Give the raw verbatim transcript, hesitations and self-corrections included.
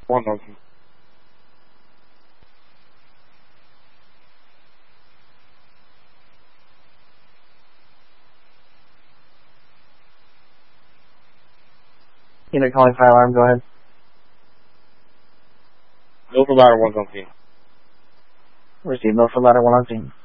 One on scene. Unit calling fire alarm, go ahead. Milford Ladder, one's on scene. Receive Milford Ladder, one on scene.